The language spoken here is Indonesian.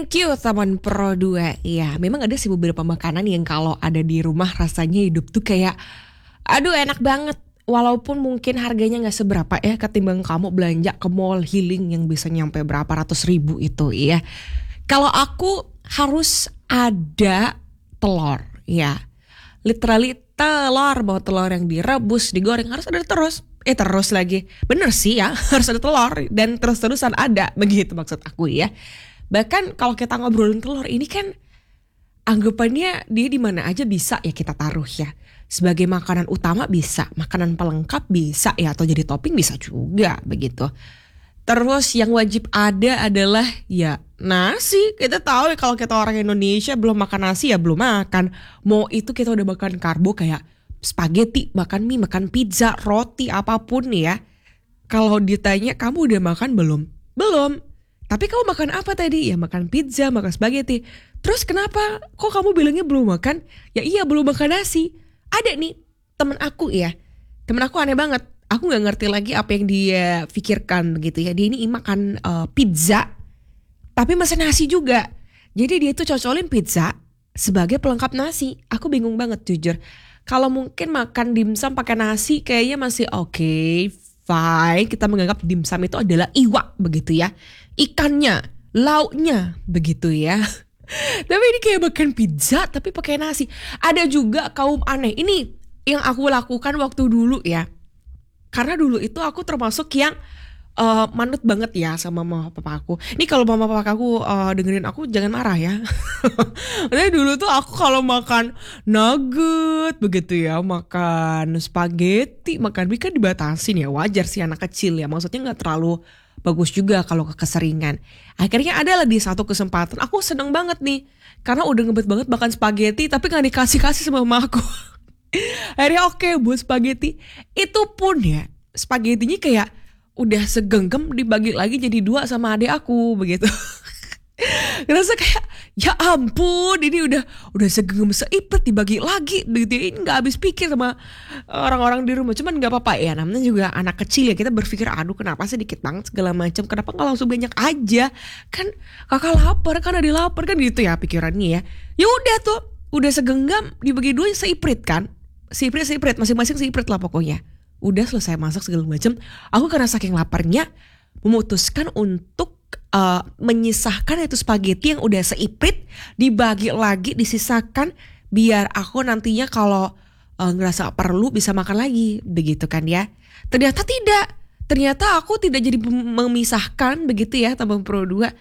Thank you teman Pro 2. Ya, memang ada sih beberapa makanan yang kalau ada di rumah rasanya hidup tuh kayak aduh enak banget. Walaupun mungkin harganya gak seberapa ya ketimbang kamu belanja ke mall healing yang bisa nyampe berapa ratus ribu itu ya. Kalau aku harus ada telur ya. Literally telur, mau telur yang direbus, digoreng harus ada terus. Terus lagi. Bener sih ya, harus ada telur dan terus-terusan ada, begitu maksud aku ya. Bahkan kalau kita ngobrolin telur ini kan anggapannya dia di mana aja bisa ya kita taruh ya. Sebagai makanan utama bisa, makanan pelengkap bisa ya, atau jadi topping bisa juga begitu. Terus yang wajib ada adalah ya nasi. Kita tahu ya kalau kita orang Indonesia belum makan nasi ya belum makan. Mau itu kita udah makan karbo kayak spaghetti, makan mie, makan pizza, roti, apapun ya. Kalau ditanya kamu udah makan belum? Belum. Tapi kamu makan apa tadi? Ya makan pizza, makan spaghetti. Terus kenapa? Kok kamu bilangnya belum makan? Ya iya belum makan nasi. Ada nih temen aku ya. Temen aku aneh banget. Aku gak ngerti lagi apa yang dia pikirkan begitu ya. Dia ini makan pizza tapi masih nasi juga. Jadi dia tuh cocolin pizza sebagai pelengkap nasi. Aku bingung banget jujur. Kalau mungkin makan dimsum pakai nasi kayaknya masih oke, fine. Kita menganggap dimsum itu adalah iwak begitu ya. Ikannya, lauknya begitu ya. Tapi ini kayak makan pizza tapi pakai nasi. Ada juga kaum aneh. Ini yang aku lakukan waktu dulu ya. Karena dulu itu aku termasuk yang manut banget ya sama mama papa aku. Ini kalau mama papa aku dengerin aku jangan marah ya. Tapi dulu tuh aku kalau makan nugget begitu ya, makan spaghetti, makan mie kan dibatasin ya. Wajar sih anak kecil ya. Maksudnya gak terlalu bagus juga kalau keseringan. Akhirnya adalah di satu kesempatan aku seneng banget nih. Karena udah ngebet banget makan spaghetti tapi gak dikasih-kasih sama mama aku. Akhirnya oke, buat spaghetti. Itu pun ya spagettinya kayak udah segenggam dibagi lagi jadi 2 sama adik aku begitu. Ngerasa kayak ya ampun ini udah segenggam seipet dibagi lagi begitu. Ini gak habis pikir sama orang-orang di rumah. Cuman gak apa-apa ya, namanya juga anak kecil ya. Kita berpikir aduh kenapa sih dikit banget segala macam. Kenapa gak langsung banyak aja. Kan kakak lapar, kan adik lapar kan gitu ya pikirannya ya. Ya udah tuh udah segenggam dibagi 2 seiprit kan. Seiprit masing-masing seiprit lah pokoknya. Udah selesai masak segala macam, aku karena saking laparnya memutuskan untuk menyisahkan itu spaghetti yang udah seiprit dibagi lagi, disisakan biar aku nantinya kalau ngerasa perlu bisa makan lagi begitu kan ya. Ternyata tidak. Ternyata aku tidak jadi memisahkan begitu ya teman Pro 2.